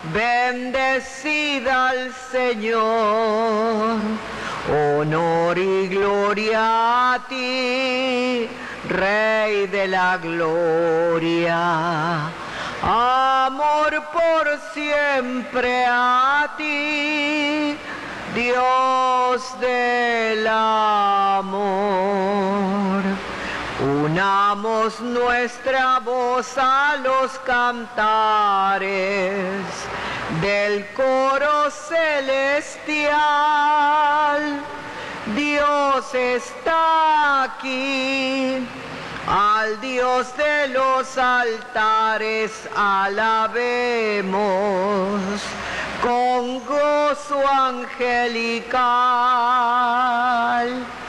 Bendecid al Señor, honor y gloria a ti, Rey de la gloria. Amor por siempre a ti, Dios del amor. Unamos nuestra voz a los cantares del coro celestial. Dios está aquí, al Dios de los altares alabemos con gozo angelical.